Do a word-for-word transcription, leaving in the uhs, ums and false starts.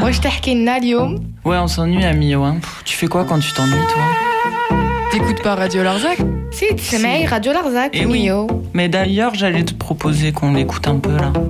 واش تحكي لنا اليوم؟ Ouais, on s'ennuie à Millau. Hein. Pff, tu fais quoi quand tu t'ennuies, toi? T'écoutes pas Radio Larzac? Si, تسمعي راديو لارزاك Eh oui. ميو. Mais d'ailleurs, j'allais te proposer qu'on l'écoute un peu là.